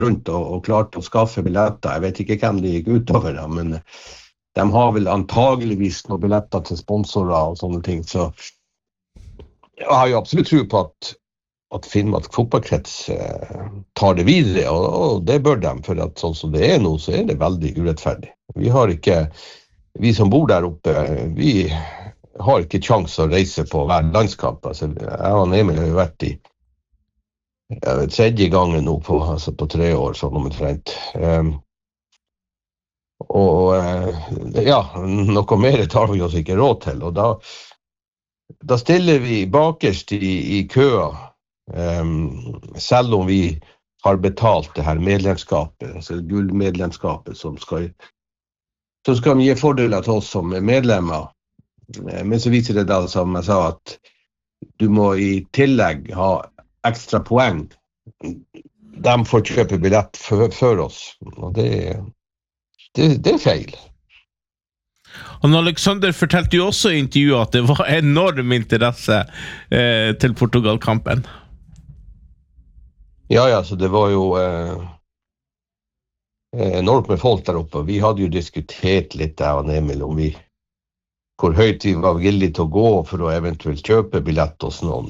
rundt og klarte å skaffe billetter. Jeg vet ikke hvem de gikk utover da, men de har vel antageligvis noen billetter til sponsorer og sånne ting. Så jeg har jo absolutt tro på at Finnmark fotballkrets tar det videre, og det bør de, for at sånn som det nå, så det veldig urettferdig. Vi som bor der oppe, vi har ikke sjans å reise på hver landskamp. Altså, jeg og Emil har jo vært i tredje gangen nå på 3 år, sånn omtrent. Noe mer tar vi oss ikke råd til, og da stiller vi bakerst i køa, selv om vi har betalt det her medlemskapet, altså gullmedlemskapet som skal gi fordeler til oss som medlemmer. Men så viser det da, som jeg sa, at du må i tillegg ha ekstra poeng. De får kjøpe billett for oss, og det feil. Og Alexander fortalte jo også i intervjuet at det var enorm interesse til Portugal-kampen. Ja, så det var jo enormt med folk der oppe. Vi hadde jo diskutert litt der og Emil om hvor høyt vi var villige til å gå for å eventuelt kjøpe billett hos noen,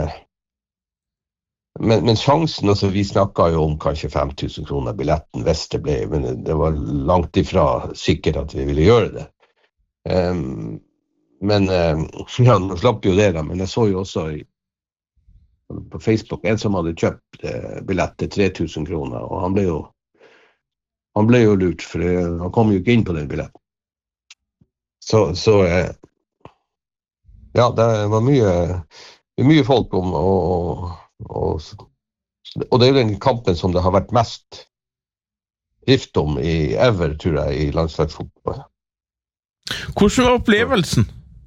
men sjansen, altså vi snakket jo om kanskje 5 000 kroner billetten hvis det ble, men det var langt ifra sikkert at vi ville gjøre det. Nå slapp jo det da, men jeg så jo også på Facebook en som hadde kjøpt billett til 3 000 kroner, og han ble jo lurt, for han kom jo ikke inn på den billetten. Så det var mye folk om, og det jo den kampen som det har vært mest drift om i ever, tror jeg, i landslagsfotball. Hvordan var opplevelsen?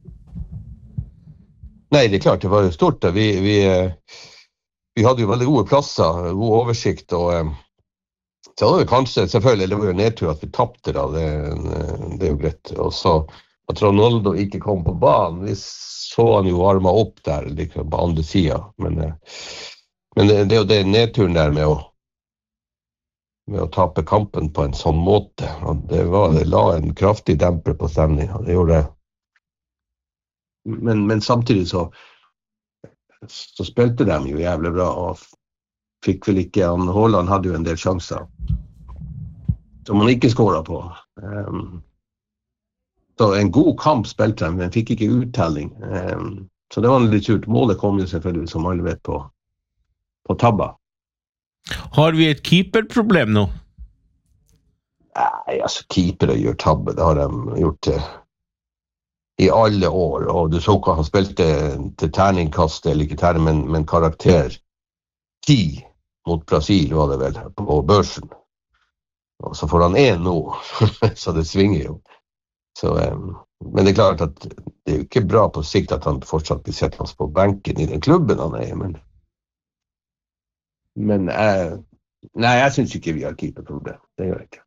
Nei, det klart, det var jo stort. Vi hadde jo veldig gode plasser, god oversikt, og så var det kanskje, selvfølgelig, det var jo nedtur at vi tappte da, det jo greit. Og så at Ronaldo ikke kom på banen, vi så han jo varmet opp der, liksom på andre siden. Men det er jo det nedturen der med å tape kampen på en sånn måte. Og det la en kraftig demper på stemningen, det gjorde det. Men samtidig så spilte de jo jævlig bra, og fikk vel ikke, Haaland hadde jo en del sjanser som han ikke skåret på. Så en god kamp spilte de, men fikk ikke uttelling. Så det var litt surt. Målet kom jo selvfølgelig, som alle vet, på tabba. Har vi et keeperproblem nå? Nei, altså keepere gjør tabbe, det har de gjort i alle år, og du så hva han spilte til terningkast, eller ikke terning, men karakter 10 mot Brasil var det vel, på børsen. Og så får han 1 nå, så det svinger jo. Så, men det klart at det jo ikke bra på sikt at han fortsatt blir sett oss på benken i den klubben han men nei, jeg synes ikke vi har keeperproblem. Det gjør jeg ikke.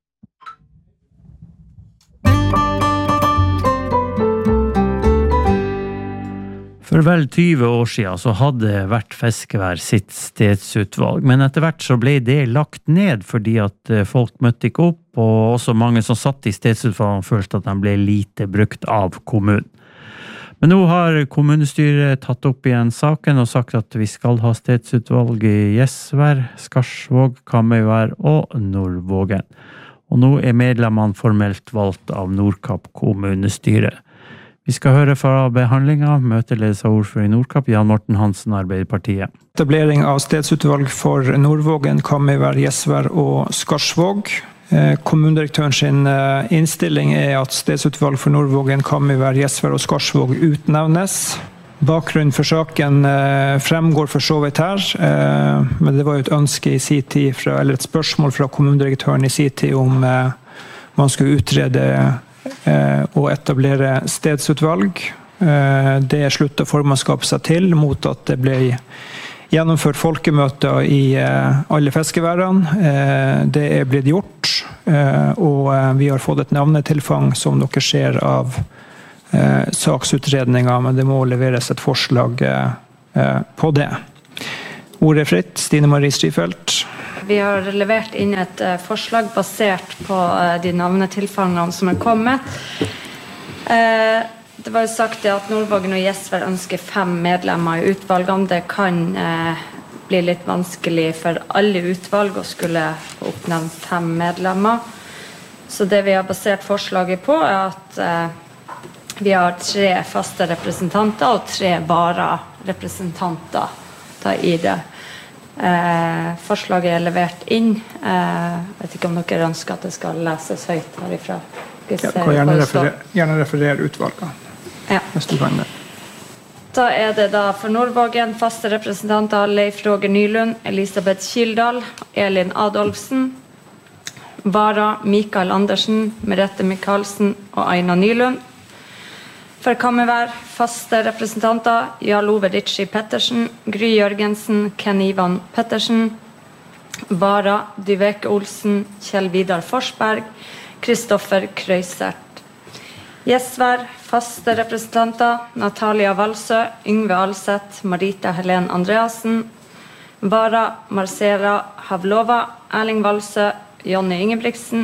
For vel 20 år siden så hadde Hvert Fiskevær sitt stedsutvalg, men etter hvert så ble det lagt ned fordi at folk møtte ikke opp, og også mange som satt i stedsutvalget følte at de ble lite brukt av kommunen. Men nå har kommunestyret tatt opp igjen saken og sagt at vi skal ha stedsutvalg i Gjesvær, Skarsvåg, Kamøyvær og Nordvågen. Og nå medlemmene formelt valgt av Nordkapp kommunestyre. Vi skal høre fra behandlingen, møteledes av ordfører i Nordkapp, Jan Morten Hansen, Arbeiderpartiet. Etablering av stedsutvalg for Nordvågen, Kamøyvær, Gjesvær og Skarsvåg. Kommunedirektøren sin innstilling at stedsutvalg for Nordvågen, Kamøyvær, Gjesvær og Skarsvåg utnevnes. Bakgrunnen for saken fremgår for så vidt her, men det var jo et ønske i sin tid, eller et spørsmål fra kommunedirektøren i sin tid om man skulle utrede og etablere stedsutvalg. Det sluttet formannskapet seg til mot at det ble gjennomført folkemøter i alle fiskeværene. Det blitt gjort, og vi har fått et navnetilfang som dere ser av saksutredninger, men det må leveres et forslag på det. Ordet fritt, Stine Marie Strifeldt. vi har levert inn et forslag basert på de navnetilfangene som kommet. Det var jo sagt at Nordvågen og Gjesvær ønsker 5 medlemmer I utvalgene. Det kan bli litt vanskelig for alle utvalg å skulle oppnevne 5 medlemmer. Så det vi har basert forslaget på at vi har 3 faste representanter og 3 vararepresentanter I det. Forslaget levert inn. Vet ikke om dere ønsker at det skal leses høyt herifra. Ja, kan gjerne referere utvalget. Ja. Hvis du kan det. Da det da for Nordvågen faste representanter Leif Roger Nylund, Elisabeth Kildal, Elin Adolfsen, Vara Mikael Andersen, Merete Michaelsen og Aina Nylund. For Kammervær faste representanter Jarl Ove Ritchie Pettersen, Gry Jørgensen, Ken Ivan Pettersen, Vara Dyveke Olsen, Kjell Vidar Forsberg, Kristoffer Krøysert. Gjesvær faste representanter Natalia Valsø, Yngve Alseth, Marita Helen Andreasen, Vara Marcela Havlova, Erling Valsø, Jonny Ingebrigtsen.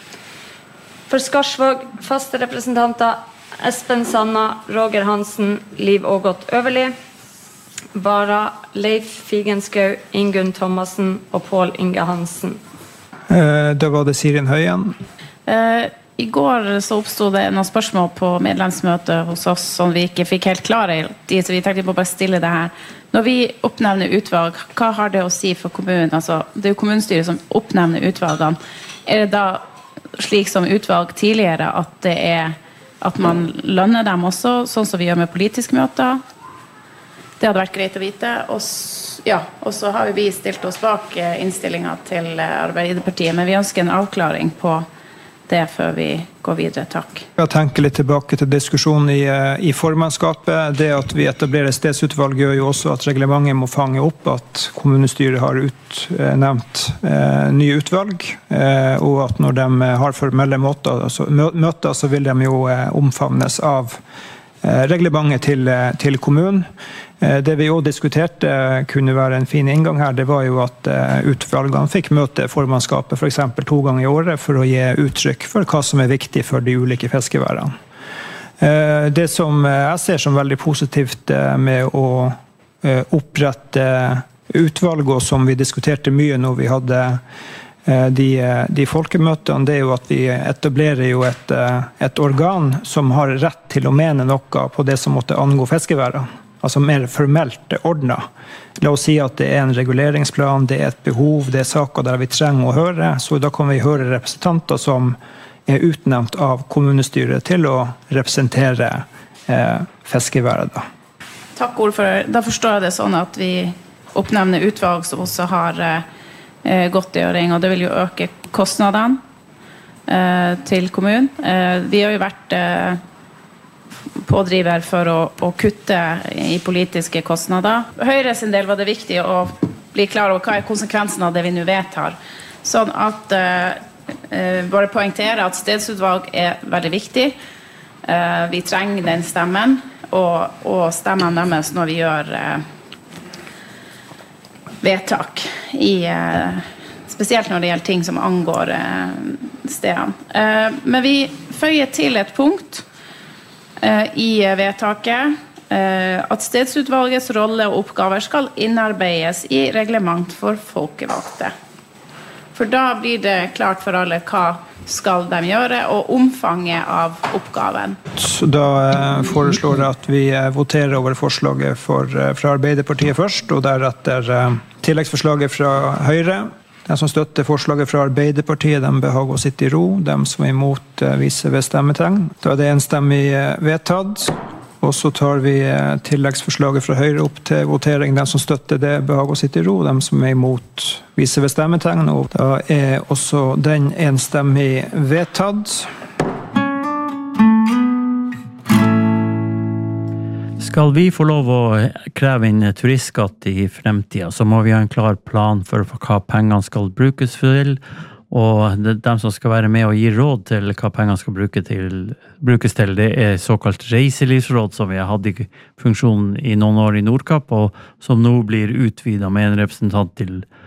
For Skarsvåg faste representanter Espen Sanna, Roger Hansen, Liv Ågot Øverli, Vara Leif Figenskau, Ingunn Thomassen og Pål Inge Hansen. Da var det Sirin Høyen. I går så oppstod det noen spørsmål på medlemsmøtet hos oss som vi ikke fikk helt klare I, så vi tenkte på bare stille det her. Når vi oppnevner utvalg, hva har det å si for kommunen? Altså, det jo kommunstyret som oppnevner utvalgene. Det da slik som utvalg tidligere at det at man lønner dem også, sånn som vi gjør med politiske møter? Det hadde vært greit å vite. Og så har vi stilt oss bak innstillingen til Arbeiderpartiet, men vi ønsker en avklaring på det før vi går videre. Takk. Jeg tenker litt tilbake til diskusjonen I formannskapet. Det at vi etablerer stedsutvalg gjør jo også at reglementet må fange opp at kommunestyret har utnevnt nye utvalg, og at når de har formelle møter, så vil de jo omfavnes av reglementet til kommunen. Det vi også diskuterte kunne være en fin inngang her, det var jo at utvalgene fikk møte formannskapet for eksempel 2 ganger I året for å gi uttrykk for hva som viktig for de ulike fiskeværene. Det som jeg ser som veldig positivt med å opprette utvalg, og som vi diskuterte mye når vi hadde de folkemøtene, det jo at vi etablerer jo et organ som har rett til å mene noe på det som måtte angå fiskeværene. Altså mer formelt ordnet. La oss si at det en reguleringsplan, det et behov, det saker der vi trenger å høre, så da kan vi høre representanter som utnevnt av kommunestyret til å representere fiskeværet. Takk, ordfører. Da forstår jeg det sånn at vi oppnevner utvalg som også har godtgjøring, og det vil jo øke kostnadene til kommunen. Vi har jo vært pådriver for å kutte I politiske kostnader. Høyre sin del var det viktig å bli klar over hva konsekvensen av det vi nå vedtar. Sånn at bare poengtere at stedsutvalg veldig viktig. Vi trenger den stemmen, og stemmen deres når vi gjør vedtak spesielt når det gjelder ting som angår stedene. Men vi føyer til et punkt I vedtaket at stedsutvalgets rolle og oppgaver skal innarbeides I reglement for folkevalgte. For da blir det klart for alle hva skal de gjøre, og omfanget av oppgaven. Så da foreslår jeg at vi voterer over forslaget fra Arbeiderpartiet først, og deretter tilleggsforslaget fra Høyre. De som støtter forslaget fra Arbeiderpartiet, de behager å sitte I ro. De som imot viser ved stemmetegn. Da det enstemmig vedtatt. Og så tar vi tilleggsforslaget fra Høyre opp til votering. De som støtter det behager å sitte I ro. De som imot viser ved stemmetegn. Og da også den enstemmig vedtatt. Skal vi få lov å kreve inn turistskatt I fremtiden, så må vi ha en klar plan for hva pengene skal brukes til, og de som skal være med og gi råd til hva pengene skal brukes til, det såkalt reiselivsråd som vi har hatt I funksjonen I noen år I Nordkapp, og som nå blir utvidet med en representant til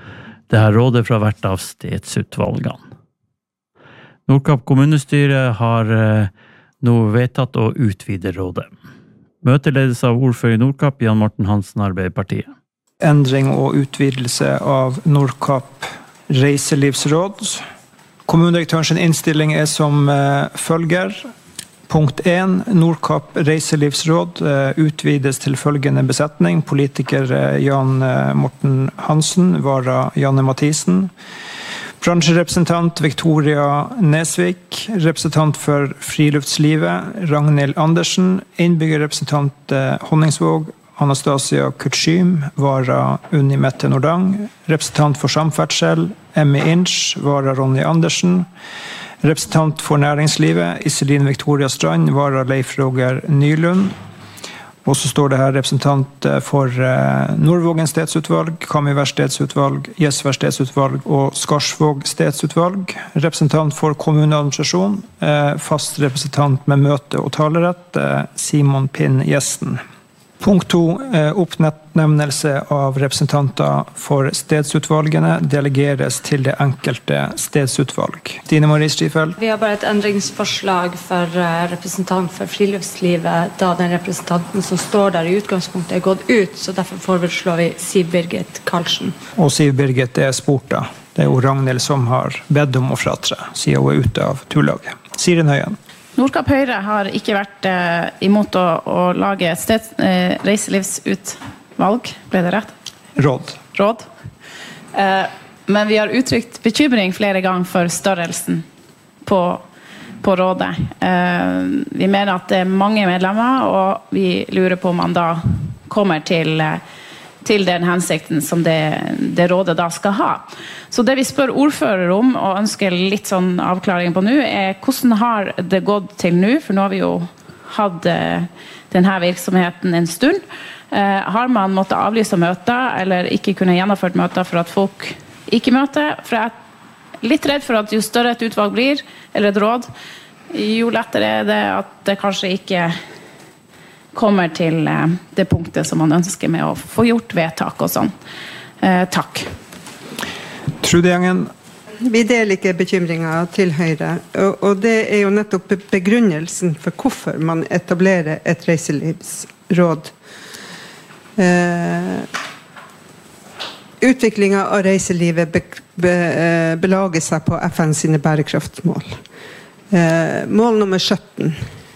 det her rådet fra hvert av stedsutvalgene. Nordkapp kommunestyre har nå vedtatt å utvide rådet. Møtet ledes av ordfører i Nordkapp, Jan Morten Hansen, Arbeiderpartiet. Endring og utvidelse av Nordkapp reiselivsråd. Kommunedirektørens innstilling som følger. Punkt 1. Nordkapp reiselivsråd utvides til følgende besetning. Politiker Jan Morten Hansen, vara Janne Mathisen. Bransjerepresentant Victoria Nesvik, representant for friluftslivet Ragnhild Andersen, innbyggerrepresentant Honningsvåg Anastasia Kutschym, vara Unni Mette Nordang, representant for samferdsel Emmy Inch, vara Ronny Andersen, representant for næringslivet Iselin Victoria Strand, vara Leif Roger Nylund. Og så står det her representant for Nordvågen stedsutvalg, Kamivær stedsutvalg, Gjesvær stedsutvalg og Skarsvåg stedsutvalg. Representant for kommuneadministrasjon, fast representant med møte og talerett, Simon Pinn Gjesten. Punkt 2. Oppnevnelse av representanter for stedsutvalgene delegeres til det enkelte stedsutvalg. Stine Marie Strifeld. Vi har bare et endringsforslag for representant for friluftslivet, da den representanten som står der i utgangspunktet gått ut, så derfor foreslår vi Siv Birgit Karlsen. Og Siv Birgit spurt da. Det jo Ragnhild som har bedt om å fratre, siden hun ute av turlaget. Siren Høyen. Nordkapp Høyre har ikke vært imot å lage et reiselivsutvalg, ble det rett? Råd. Men vi har uttrykt bekymring flere ganger for størrelsen på rådet. Vi mener at det mange medlemmer, og vi lurer på om man da kommer til den hensikten som det rådet da skal ha. Så det vi spør ordfører om, og ønsker litt sånn avklaring på nå, hvordan har det gått til nå? For nå har vi jo hatt denne virksomheten en stund. Har man måttet avlyse møter, eller ikke kunne gjennomført møter for at folk ikke møter? For jeg er litt redd for at jo større et utvalg blir, eller et råd, jo lettere er det at det kanskje ikke kommer til det punktet som man ønsker med å få gjort vedtak og sånn. Takk. Trude Gjengen. Vi deler ikke bekymringer til Høyre, og det jo nettopp begrunnelsen for hvorfor man etablerer et reiselivsråd. Utviklingen av reiselivet belager seg på FN sine bærekraftmål. Mål nummer 17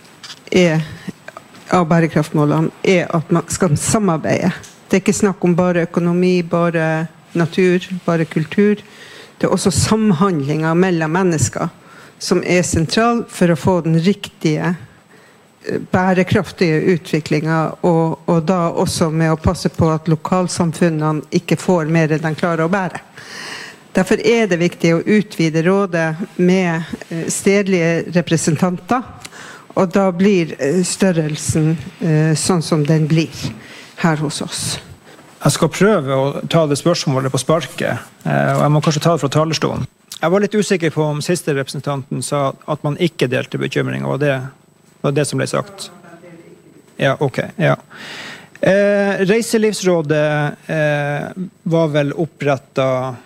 av bærekraftmålene at man skal samarbeide. Det ikke snakk om bare økonomi, bare natur, bare kultur. Det også samhandlinger mellom mennesker som sentral for å få den riktige, bærekraftige utviklingen, og da også med å passe på at lokalsamfunnene ikke får mer enn de klarer å bære. Derfor det viktig å utvide rådet med stedlige representanter, og da blir størrelsen sånn som den blir her hos oss. Jeg skal prøve å ta det spørsmålet på sparket, og jeg må kanskje ta det fra talerstolen. Jeg var litt usikker på om siste representanten sa at man ikke delte bekymring, og det var det som ble sagt. Ja, ok, ja. Reiselivsrådet var vel opprettet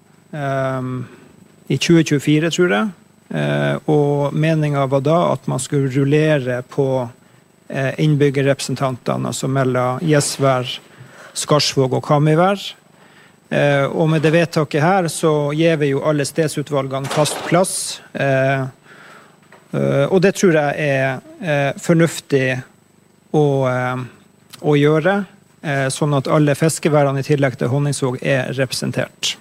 i 2024, tror jeg. Og meningen var da at man skulle rullere på innbyggerrepresentantene, altså mellom Gjesvær, Skarsvåg og Kamivær. Og med det vedtaket her så gir vi jo alle stedsutvalgene fast plass. Og det tror jeg fornuftig å gjøre, sånn at alle fiskeværene i tillegg til Honningsvåg representert.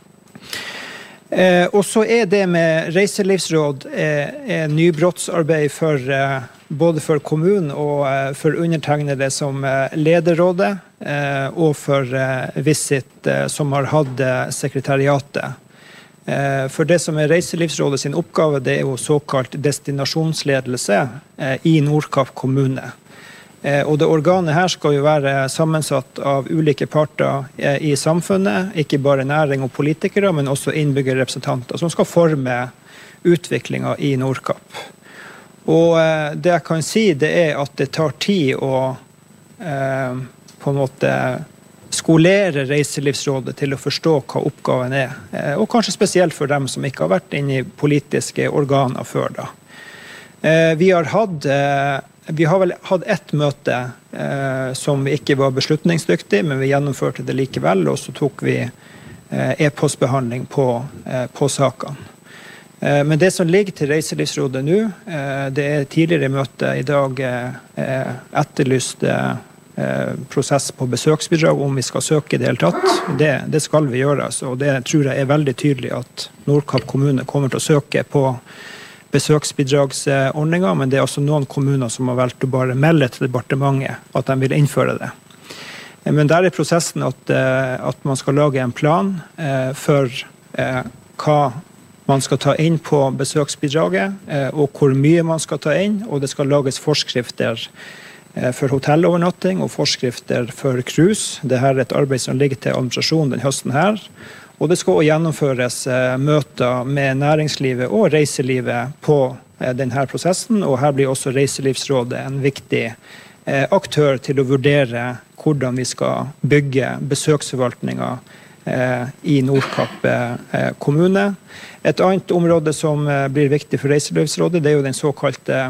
Og så det med reiselivsråd nybrottsarbeid både for kommunen og for undertegnede som lederrådet, og for Visit som har hatt sekretariatet. For det som reiselivsrådet sin oppgave, det jo såkalt destinasjonsledelse i Nordkapp kommune. Og det organet her skal jo være sammensatt av ulike parter i samfunnet, ikke bare næring og politikere, men også innbyggerrepresentanter som skal forme utviklingen i Nordkapp. Og det jeg kan si, det at det tar tid å på en måte skolere Reiselivsrådet til å forstå hva oppgaven og kanskje spesielt for dem som ikke har vært inne I politiske organer før da. Vi har vel hatt ett møte som vi ikke var beslutningsdyktig, men vi gjennomførte det likevel, og så tok vi e-postbehandling på sakene. Men det som ligger til Reiselivsrådet nå, det tidligere møte I dag etterlyste prosess på besøksbidrag om vi skal søke I det hele tatt. Det skal vi gjøre, og det tror jeg veldig tydelig at Nordkapp kommune kommer til å søke på besøksbidragsordninger, men det også noen kommuner som har valgt å bare melde til departementet at de vil innføre det. Men der prosessen at man skal lage en plan for hva man skal ta inn på besøksbidraget, og hvor mye man skal ta inn, og det skal lages forskrifter for hotellovernatting og forskrifter for cruise. Dette et arbeid som ligger til administrasjon den høsten her. Og det skal også gjennomføres møter med næringslivet og reiselivet på denne prosessen, og her blir også Reiselivsrådet en viktig aktør til å vurdere hvordan vi skal bygge besøksforvaltninger I Nordkapp kommune. Et annet område som blir viktig for Reiselivsrådet, det jo den såkalte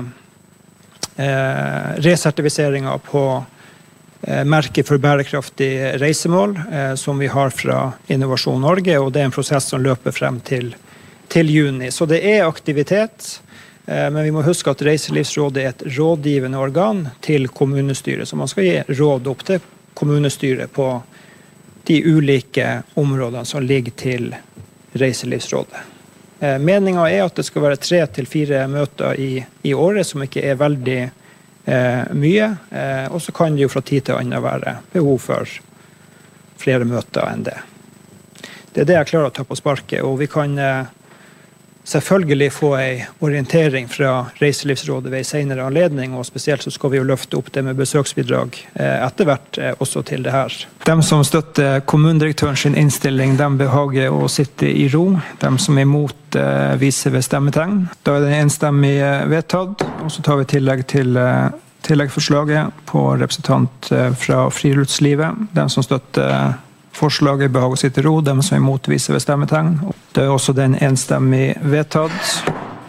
resertifiseringen på merke for bærekraftig reisemål som vi har fra Innovasjon Norge, og det en prosess som løper frem til juni. Så det aktivitet, men vi må huske at Reiselivsrådet et rådgivende organ til kommunestyret, så man skal gi råd opp til kommunestyret på de ulike områdene som ligger til Reiselivsrådet. Meningen at det skal være 3 til 4 møter I året, som ikke veldig mye, og så kan det jo fra tid til annen være behov for flere møter enn det. Det det jeg klarer å ta på sparket, og vi kan selvfølgelig få en orientering fra Reiselivsrådet ved en senere anledning, og spesielt så skal vi jo løfte opp det med besøksbidrag etter hvert også til det her. De som støtter kommunedirektøren sin innstilling, de behager å sitte I ro. De som imot viser ved stemmetegn. Da det enstemmig vedtatt, og så tar vi tillegg til tilleggsforslaget på representant fra friluftslivet. De som støtter forslaget behager å sitte I ro, de som imot viser ved stemmetegn. Det også den enstemmig vedtatt.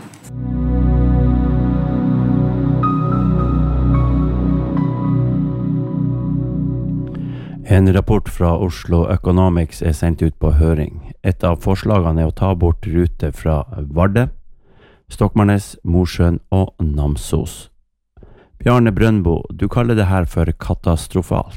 En rapport fra Oslo Economics sendt ut på høring. Et av forslagene å ta bort rute fra Varde, Stokmarknes, Mosjøen og Namsos. Bjarne Brøndbo, du kaller det her for katastrofalt.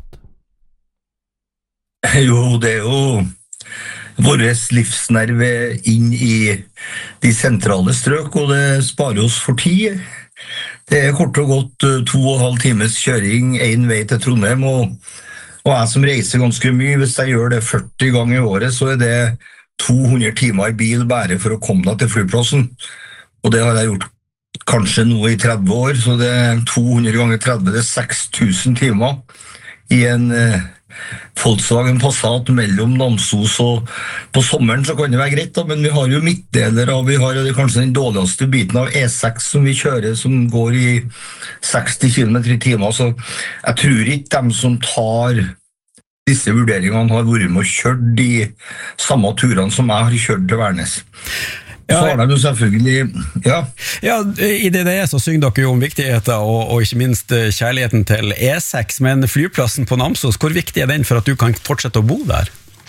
Jo, det jo vår livsnerve inn I de sentrale strøk, og det sparer oss for tid. Det kort og godt 2,5 times kjøring en vei til Trondheim, og jeg som reiser ganske mye, hvis jeg gjør det 40 ganger I året, så det 200 timer I bil bare for å komme deg til flyplassen. Og det har jeg gjort kanskje nå I 30 år, så det 200 ganger 30, det 6,000 timer I en Volkswagen Passat mellom Namsos og på sommeren så kan det være greit da, men vi har jo midtdeler og vi har kanskje den dårligste biten av E6 som vi kjører som går I 60 km/t, så jeg tror ikke de som tar disse vurderingene har vært med og kjørt de samme turene som jeg har kjørt til Værnes. Så har de jo selvfølgelig, ja. Ja, I det så synger dere jo om viktigheten og ikke minst kjærligheten til E6, men flyplassen på Namsos, hvor viktig den for at du kan fortsette å bo der?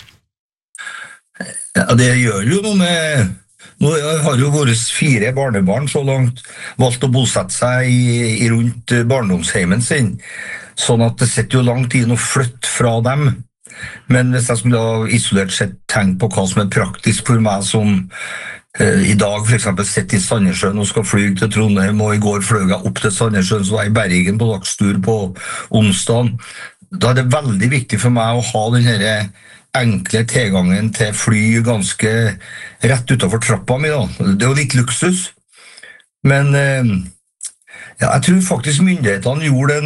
Ja, det gjør jo noe med... Nå har jo våre 4 barnebarn så langt valgt å bosette seg I rundt barndomsheimen sin, sånn at det setter jo langt inn å flytte fra dem. Men hvis jeg skulle ha isolert sett tenkt på hva som praktisk for meg som I dag for eksempel sitter I Sandnessjøen og skal fly til Trondheim, og I går fløy jeg opp til Sandnessjøen, så var jeg I Bergen på dagstur på onsdagen. Da det veldig viktig for meg å ha denne enkle tilgangen til fly ganske rett utenfor trappa mi da. Det jo litt luksus. Men ja, jeg tror faktisk myndighetene gjorde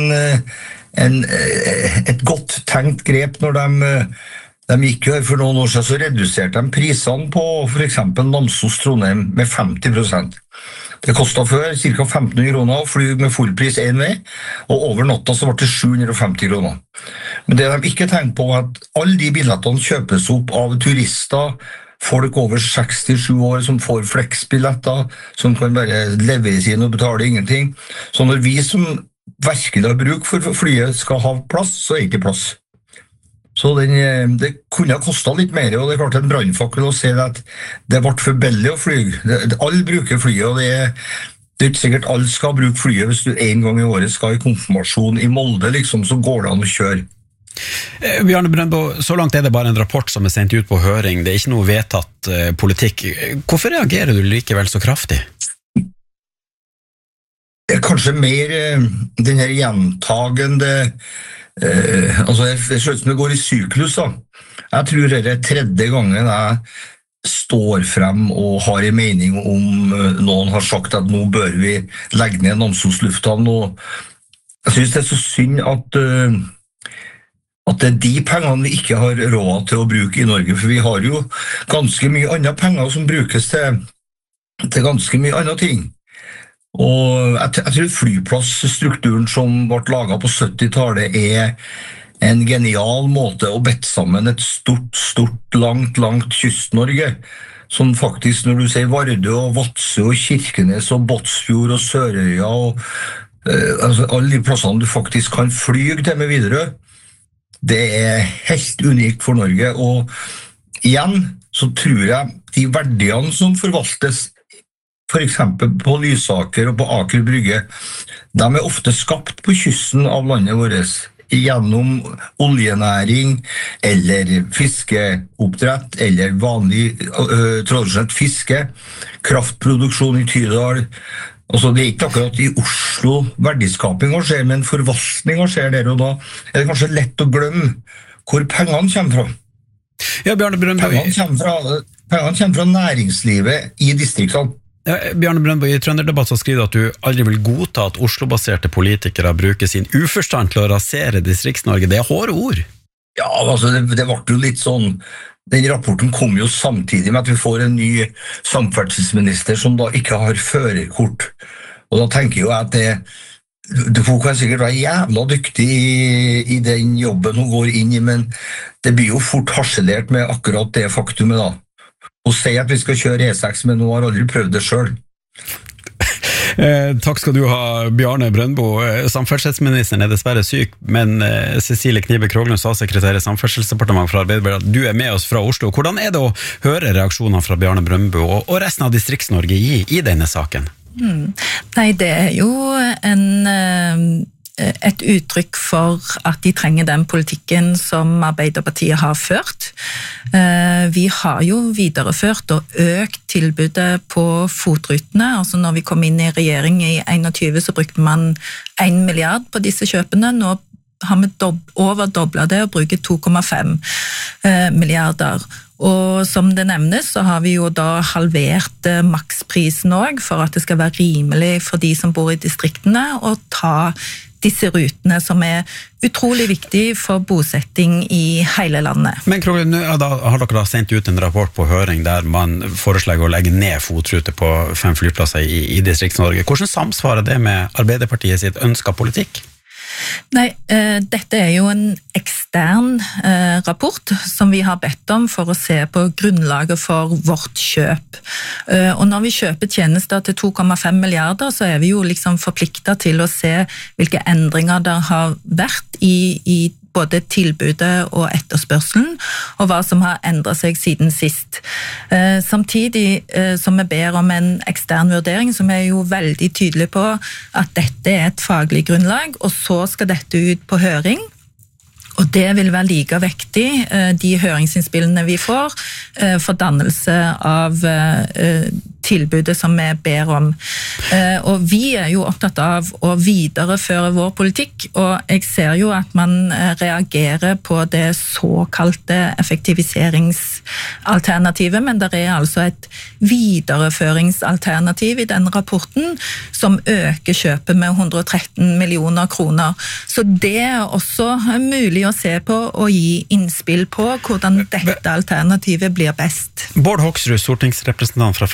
et godt tenkt grep når de gikk jo for noen år siden, så reduserte de prisene på for eksempel Namsos Trondheim med 50%. Det kostet før ca. 1500 kroner å fly med fullpris en vei, og over natta så ble det 750 kroner. Men det de ikke tenker på er at alle de billettene kjøpes opp av turister, folk over 67 år som får flexbilletter, som kan bare levere inn og betale ingenting. Så når vi som virkelig har bruk for flyet skal ha plass, så er det ikke plass. Så det kunne ha kostet litt mer, og det er klart en brannfakkel å se at det ble for billig å fly. Alle bruker flyet, og det er ikke sikkert alle skal bruke flyet. Hvis du en gang i året skal i konfirmasjon i Molde, liksom, så går det an å kjøre. Bjarne Brøndbo, så langt er det bare en rapport som er sendt ut på høring. Det er ikke noe vedtatt politikk. Hvorfor reagerer du likevel så kraftig? Det er kanskje mer den her gjentagende altså det ser ut som det går i syklus da. Jeg tror det er tredje gangen jeg står frem og har en mening om noen har sagt at nå bør vi legge ned Namsos lufthavn, og jeg synes det er så synd at det er de pengene vi ikke har råd til å bruke i Norge, for vi har jo ganske mye andre penger som brukes til ganske mye andre ting. Og jeg tror flyplassstrukturen som ble laget på 70-tallet er en genial måte å bette sammen et stort, langt Kyst-Norge, som faktisk, når du sier Vardø og Vadsø og Kirkenes og Båtsfjord og Sørøya og altså alle de plassene du faktisk kan flyge til med Widerøe, det er helt unikt for Norge, og igjen så tror jeg de verdiene som forvaltes for eksempel på Lysaker og på Aker Brygge, de er ofte skapt på kysten av landet vårt, gjennom oljenæring, eller fiskeoppdrett, eller vanlig tradisjonelt fiske, kraftproduksjon i Tydal. Altså, det er ikke akkurat i Oslo verdiskapinga skjer, men forvaltninga skjer der, og da er det kanskje lett å glemme hvor pengene kommer fra. Ja, Bjarne Brøndbo. Pengene kommer fra næringslivet i distriktene. Bjarne Brøndbo, i Trønderdebatt så skriver du at du aldri vil godta at Oslo-baserte politikere bruker sin uforstand til å rasere Distrikts-Norge. Det er hårde ord. Ja, altså det ble jo litt sånn, den rapporten kom jo samtidig med at vi får en ny samferdselsminister som da ikke har førerkort. Og da tenker jeg at hun kan sikkert være jævla dyktig i den jobben hun går inn i, men det blir jo fort harselert med akkurat det faktumet da. Og sier at vi skal kjøre E6, men hun har aldri prøvd det selv. Takk skal du ha, Bjarne Brøndbo. Samferdselsministeren er dessverre syk, men Cecilie Knibe Kroglund, statssekretær i Samferdselsdepartementet fra Arbeiderpartiet, du er med oss fra Oslo. Hvordan er det å høre reaksjoner fra Bjarne Brøndbo og resten av Distrikts-Norge i denne saken? Nei, det er jo et uttrykk for at de trenger den politikken som Arbeiderpartiet har ført. Vi har jo videreført og økt tilbudet på FOT-rutene. Altså når vi kom inn i regjering i 21, så brukte man 1 milliard på disse kjøpene. Nå har vi overdoblet det og bruker 2,5 milliarder. Og som det nevnes, så har vi jo da halvert maksprisen også, for at det skal være rimelig for de som bor i distriktene å ta disse rutene som er utrolig viktig for bosetting i hele landet. Men Kroglund, da har dere sendt ut en rapport på høring der man foreslår å legge ned FOT-ruter på 5 flyplasser i Distrikts-Norge. Hvordan samsvarer det med Arbeiderpartiet sitt ønsket politikk? Nei, dette er jo en ekstern rapport som vi har bedt om for å se på grunnlaget for vårt kjøp. Og når vi kjøper tjenester til 2,5 milliarder, så er vi jo liksom forpliktet til å se hvilke endringer det har vært i både tilbudet og etterspørselen, og hva som har endret seg siden sist. Samtidig som vi ber om en ekstern vurdering, som er jo veldig tydelig på at dette er et faglig grunnlag, og så skal dette ut på høring. Og det vil være like vektig, de høringsinnspillene vi får, for dannelse av tilbudet som vi ber om. Og vi er jo opptatt av å videreføre vår politikk, og jeg ser jo at man reagerer på det såkalte effektiviseringsalternativet, men det er altså et videreføringsalternativ i den rapporten som øker kjøpet med 113 millioner kroner. Så det er også mulig å se på og gi innspill på hvordan dette alternativet blir best. Bård Hoksrud, stortingsrepresentant fra Fremskrittspartiet,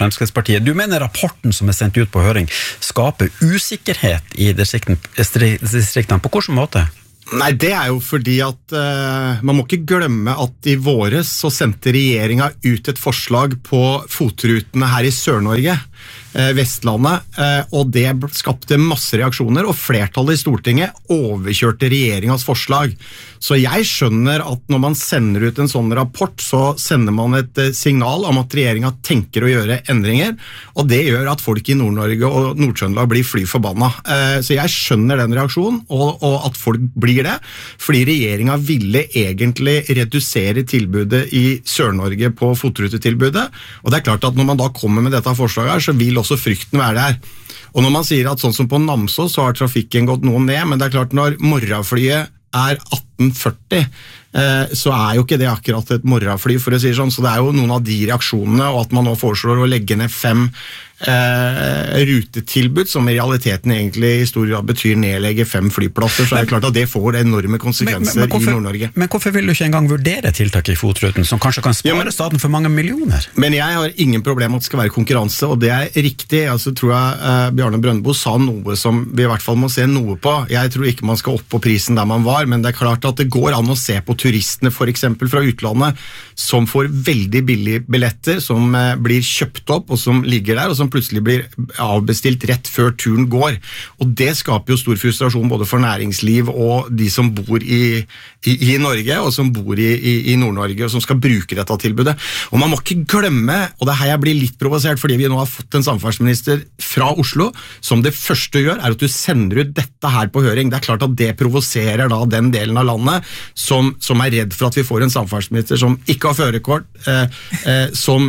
Arbeiderpartiet. Du mener rapporten som sendt ut på høring skaper usikkerhet i distriktene. På hvilken måte? Nei, det jo fordi at man må ikke glemme at i våres så sendte regjeringen ut et forslag på fotrutene her i Sør-Norge, Vestlandet, og det skapte masse reaksjoner, og flertallet i Stortinget overkjørte regjeringens forslag. Så jeg skjønner at når man sender ut en sånn rapport, så sender man et signal om at regjeringen tenker å gjøre endringer, og det gjør at folk i Nord-Norge og Nord-Trøndelag blir fly forbanna. Så jeg skjønner den reaksjonen, og at folk blir det, fordi regjeringen ville egentlig redusere tilbudet i Sør-Norge på fotrutetilbudet, og det klart at når man da kommer med dette forslaget her, så vil også frykten være der. Og når man sier at sånn som på Namsos så har trafikken gått noe ned, men det klart når morgenflyet 1840, så jo ikke det akkurat et morgenfly, for å si sånn, så det jo noen av de reaksjonene, og at man nå foreslår å legge ned 5 rutetilbud, som i realiteten egentlig i stor grad betyr nedlegge 5 flyplasser, så det klart at det får enorme konsekvenser i Nord-Norge. Men hvorfor vil du ikke engang vurdere tiltak i fotruten, som kanskje kan spare staten for mange millioner? Men jeg har ingen problem med at det skal være konkurranse, og det riktig. Altså tror jeg Bjarne Brøndbo sa noe som vi i hvert fall må se noe på. Jeg tror ikke man skal opp på prisen der man var, men det klart at det går an å se på turistene for eksempel fra utlandet, som får veldig billige billetter, som blir kjøpt opp, og som ligger der, og som plutselig blir avbestilt rett før turen går. Og det skaper jo stor frustrasjon både for næringsliv og de som bor i Norge, og som bor i Nord-Norge, og som skal bruke dette tilbudet. Og man må ikke glemme, og det her jeg blir litt provosert, fordi vi nå har fått en samferdselsminister fra Oslo, som det første gjør, at du sender ut dette her på høring. Det klart at det provoserer da den delen av landet, som redd for at vi får en samferdselsminister som ikke har førerkort, som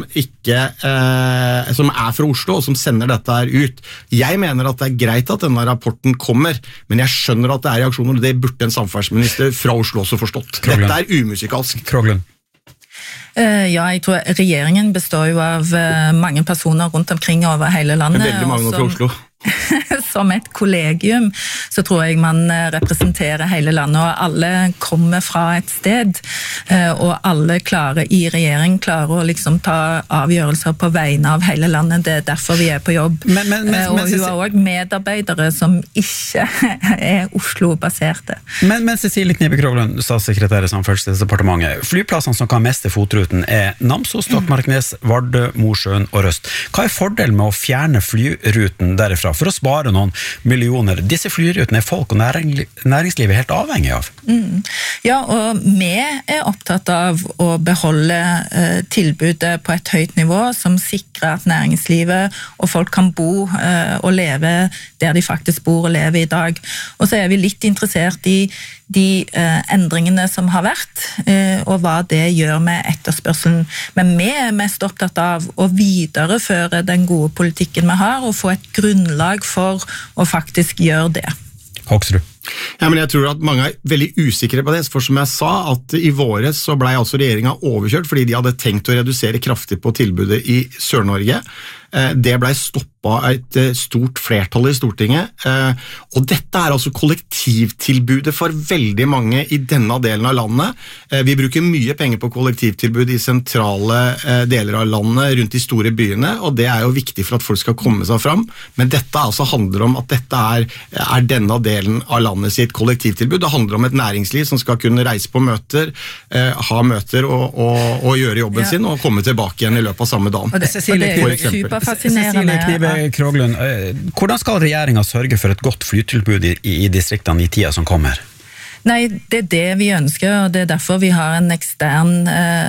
fra Oslo, og som sender dette her ut. Jeg mener at det greit at denne rapporten kommer, men jeg skjønner at det reaksjoner, og det burde en samferdselsminister fra Oslo også forstått. Kroglund. Dette umusikalsk. Kroglund. Ja, jeg tror regjeringen består jo av mange personer rundt omkring over hele landet. Veldig mange fra Oslo. Som et kollegium, så tror jeg man representerer hele landet, og alle kommer fra et sted, og alle i regjering klarer å liksom ta avgjørelser på vegne av hele landet. Det derfor vi på jobb. Og hun har også medarbeidere som ikke Oslo-baserte. Men Cecilie Knibe Kroglund, statssekretær i Samferdselsdepartementet, flyplassene som kan meste fotruten Namsos, Stokmarknes, Vardø, Mosjøen og Røst. Hva fordelen med å fjerne flyruten derifra, for å spare noen millioner? Disse flyrutene folk og næringslivet helt avhengig av. Ja, og vi opptatt av å beholde tilbudet på et høyt nivå, som sikrer at næringslivet og folk kan bo og leve der de faktisk bor og lever i dag. Og så vi litt interessert i de endringene som har vært, og hva det gjør med etterspørselen. Men vi mest opptatt av å videreføre den gode politikken vi har, og få et grunnlag for å faktisk gjøre det. Hoksrud. Ja, men jeg tror at mange veldig usikre på det, for som jeg sa, at i våres så ble altså regjeringen overkjørt fordi de hadde tenkt å redusere kraftig på tilbudet i Sør-Norge. Det ble stoppet et stort flertall i Stortinget, og dette altså kollektivtilbudet for veldig mange i denne delen av landet. Vi bruker mye penger på kollektivtilbud i sentrale deler av landet, rundt de store byene, og det jo viktig for at folk skal komme seg fram, men dette altså handler om at dette denne delen av landet sitt kollektivtilbud. Det handler om et næringsliv som skal kunne reise på møter, ha møter og gjøre jobben sin, og komme tilbake igjen i løpet av samme dagen. Og det superfascinerende. Cecilie Knibe Kroglund, hvordan skal regjeringen sørge for et godt flytilbud i distriktene i tida som kommer? Nei, det det vi ønsker, og det derfor vi har en ekstern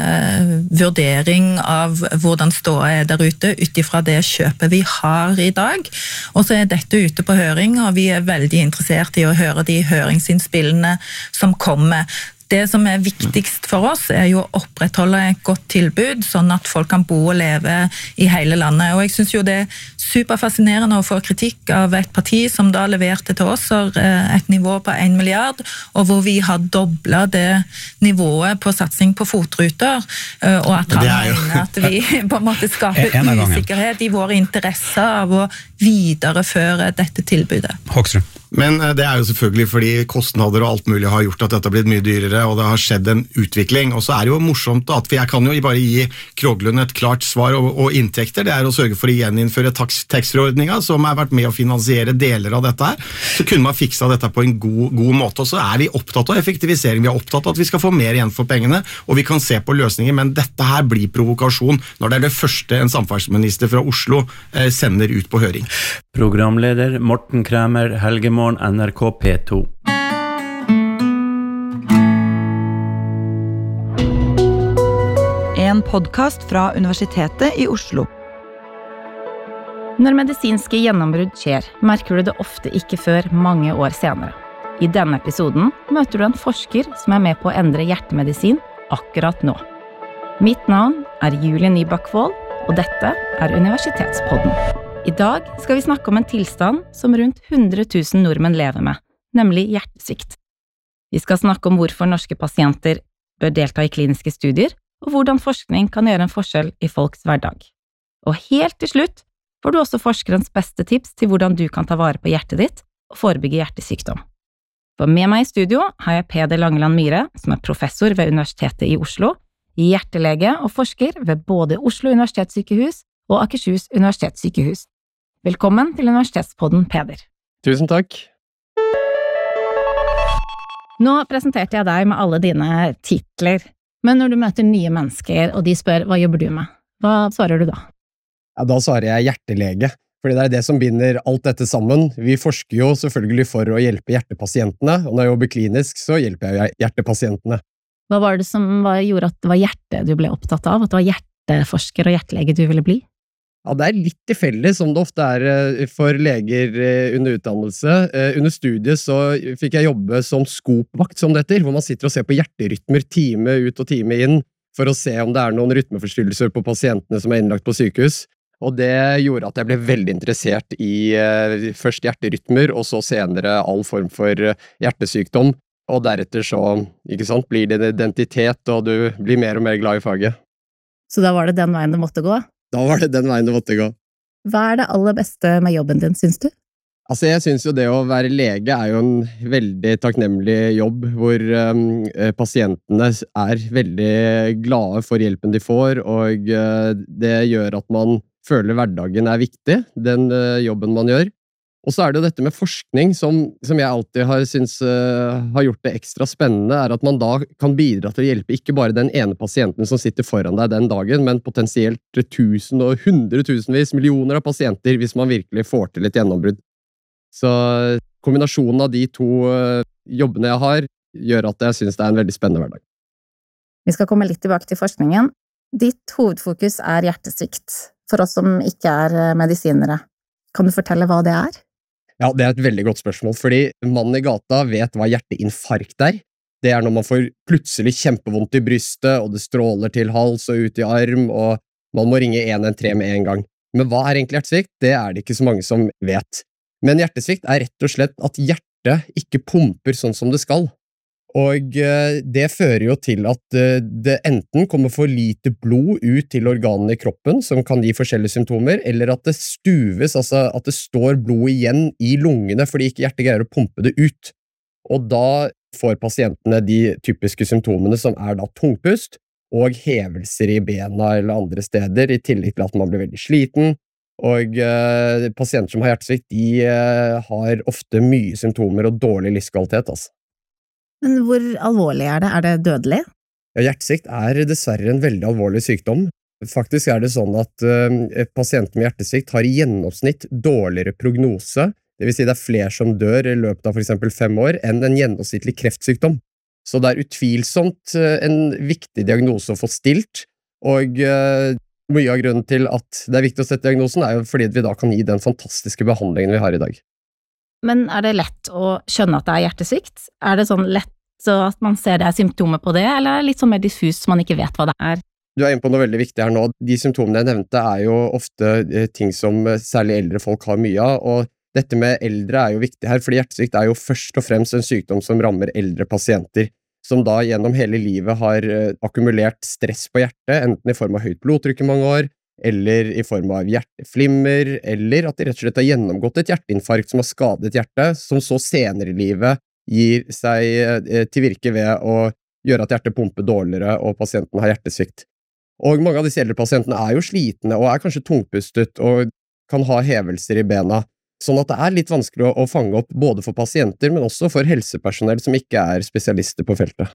vurdering av hvordan ståa der ute, utifra det kjøpet vi har i dag. Og så dette ute på høring, og vi veldig interessert i å høre de høringsinnspillene som kommer. Det som viktigst for oss jo å opprettholde et godt tilbud, sånn at folk kan bo og leve i hele landet. Og jeg synes jo det superfascinerende å få kritikk av et parti som da leverte til oss et nivå på 1 milliard, og hvor vi har doblet det nivået på satsing på fotruter, og at han mener at vi på en måte skaper usikkerhet i våre interesser av å videreføre dette tilbudet. Hoksrud. Men det jo selvfølgelig fordi kostnader og alt mulig har gjort at dette har blitt mye dyrere, og det har skjedd en utvikling. Og så det jo morsomt da, at jeg kan jo bare gi Kroglund et klart svar og inntekter. Det å sørge for å gjeninnføre taxfree-ordningen, som har vært med å finansiere deler av dette her. Så kunne man fiksa dette på en god måte, og så vi opptatt av effektivisering. Vi opptatt av at vi skal få mer igjen for pengene, og vi kan se på løsninger, men dette her blir provokasjon når det det første en samferdselsminister fra Oslo sender ut på høring. Programleder Morten Kræmer, Helgemorgen, NRK P2. En podcast fra Universitetet i Oslo. Når medisinske gjennombrudd skjer, merker du det ofte ikke før mange år senere. I denne episoden møter du en forsker som med på å endre hjertemedisin akkurat nå. Mitt navn Julie Nybakk-Vold, og dette Universitetspodden. I dag skal vi snakke om en tilstand som rundt 100 000 nordmenn lever med, nemlig hjertesvikt. Vi skal snakke om hvorfor norske pasienter bør delta i kliniske studier, og hvordan forskning kan gjøre en forskjell i folks hverdag. Og helt til slutt får du også forskerens beste tips til hvordan du kan ta vare på hjertet ditt og forebygge hjertesykdom. For med meg i studio har jeg Peder Langeland Myhre, som professor ved Universitetet i Oslo, hjertelege og forsker ved både Oslo Universitetssykehus og Akershus Universitetssykehus. Velkommen til Universitetspodden, Peder. Tusen takk. Nå presenterte jeg deg med alle dine titler, men når du møter nye mennesker og de spør hva jobber du med, hva svarer du da? Ja, da svarer jeg hjertelege, fordi det det som binder alt dette sammen. Vi forsker jo selvfølgelig for å hjelpe hjertepasientene, og når jeg jobber klinisk så hjelper jeg hjertepasientene. Hva var det som gjorde at det var hjertet du ble opptatt av, at det var hjerteforsker og hjertelege du ville bli? Ja, det litt tilfeldig, som det ofte for leger under utdannelse. Under studiet så fikk jeg jobbe som skopvakt, som det heter, hvor man sitter og ser på hjerterytmer time ut og time inn, for å se om det noen rytmeforstyrrelser på pasientene som innlagt på sykehus. Og det gjorde at jeg ble veldig interessert i først hjerterytmer, og så senere all form for hjertesykdom. Og deretter så, ikke sant, blir det en identitet, og du blir mer og mer glad i faget. Så da var det den veien du måtte gå? Da var det den veien det måtte gå. Hva det aller beste med jobben din, synes du? Altså, jeg synes jo det å være lege jo en veldig takknemlig jobb, hvor pasientene veldig glade for hjelpen de får, og det gjør at man føler hverdagen viktig, den jobben man gjør. Og så det jo dette med forskning, som jeg alltid har synes har gjort det ekstra spennende, at man da kan bidra til å hjelpe ikke bare den ene pasienten som sitter foran deg den dagen, men potensielt 1000 og 100 000-vis millioner av pasienter hvis man virkelig får til et gjennombrudd. Så kombinasjonen av de to jobbene jeg har, gjør at jeg synes det en veldig spennende hverdag. Vi skal komme litt tilbake til forskningen. Ditt hovedfokus hjertesvikt, for oss som ikke medisinere. Kan du fortelle hva det Ja, det et veldig godt spørsmål, fordi mannen i gata vet hva hjerteinfarkt Det når man får plutselig kjempevondt i brystet, og det stråler til hals og ut i arm, og man må ringe 113 med en gang. Men hva egentlig hjertesvikt? Det det ikke så mange som vet. Men hjertesvikt rett og slett at hjertet ikke pumper sånn som det skal. Og det fører jo til at det enten kommer for lite blod ut til organene i kroppen, som kan gi forskjellige symptomer, eller at det stuves, altså at det står blod igjen i lungene, fordi ikke hjertet greier å pumpe det ut. Og da får pasientene de typiske symptomene som da tungpust, og hevelser i bena eller andre steder, i tillegg til at man blir veldig sliten. Og pasienter som har hjertesvikt, de har ofte mye symptomer og dårlig livskvalitet, altså. Men hvor alvorlig det? Det dødelig? Ja, hjertesvikt dessverre en veldig alvorlig sykdom. Faktisk det sånn at pasienter med hjertesvikt har i gjennomsnitt dårligere prognose, det vil si det flere som dør i løpet av for eksempel 5 år, enn en gjennomsnittlig kreftsykdom. Så det utvilsomt en viktig diagnose å få stilt, og mye av grunnen til at det viktig å sette diagnosen jo fordi vi da kan gi den fantastiske behandlingen vi har i dag. Men det lett å skjønne at det hjertesvikt? Det sånn lett så at man ser det symptomer på det, eller litt sånn mer diffust så man ikke vet hva det Du inne på noe veldig viktig her nå. De symptomene jeg nevnte jo ofte ting som særlig eldre folk har mye av, og dette med eldre jo viktig her, fordi hjertesvikt jo først og fremst en sykdom som rammer eldre pasienter, som da gjennom hele livet har akkumulert stress på hjertet, enten i form av høyt blodtrykk i mange år, eller i form av hjerteflimmer, eller at de rett og slett har gjennomgått et hjerteinfarkt som har skadet hjertet, som så senere i livet gir seg til virke ved å gjøre at hjertet pumper dårligere og pasienten har hjertesvikt. Og mange av disse eldre pasientene jo slitne og kanskje tungpustet og kan ha hevelser i bena, sånn at det litt vanskelig å fange opp både for pasienter, men også for helsepersonell som ikke spesialister på feltet.